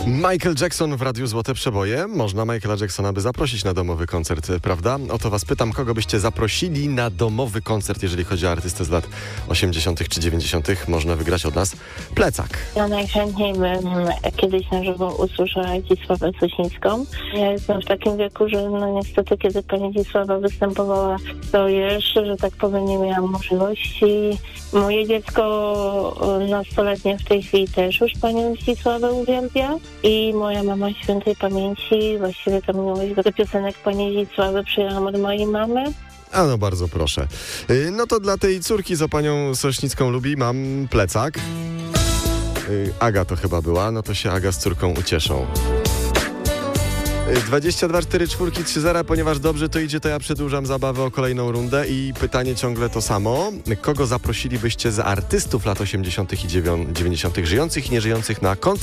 Michael Jackson w Radiu Złote Przeboje. Można Michaela Jacksona by zaprosić na domowy koncert, prawda? O to was pytam, kogo byście zaprosili na domowy koncert, jeżeli chodzi o artystę z lat 80. czy 90. Można wygrać od nas plecak. Ja najchętniej bym kiedyś na żywo usłyszała Zdzisławę Sośnicką. Ja jestem w takim wieku, że niestety, kiedy pani Zdzisława występowała, to jeszcze, że tak powiem, nie miałam możliwości. Moje dziecko nastoletnie w tej chwili też już panią Zdzisławę uwielbia i moja mama świętej pamięci, właściwie ta miłość do piosenek pani Zdzisławy przyjęłam od mojej mamy. A no bardzo proszę. No to dla tej córki, co panią Sośnicką lubi, mam plecak. Aga to chyba była, no to się Aga z córką ucieszą. 22 4 4 3 0, ponieważ dobrze to idzie, to ja przedłużam zabawę o kolejną rundę i pytanie ciągle to samo. Kogo zaprosilibyście z artystów lat 80. i 90. żyjących i nieżyjących na koncert